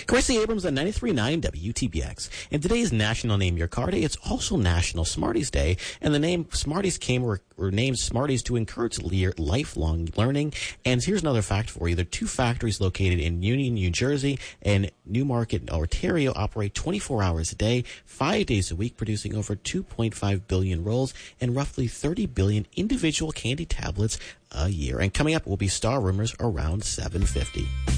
Chrissy Abrams on 93.9 WTBX. And today is National Name Your Car Day. It's also National Smarties Day. And the name Smarties were named Smarties to encourage lifelong learning. And here's another fact for you. There are two factories located in Union, New Jersey and Newmarket, Ontario operate 24 hours a day, 5 days a week, producing over 2.5 billion rolls and roughly 30 billion individual candy tablets a year. And coming up will be Star Rumors around 7:50.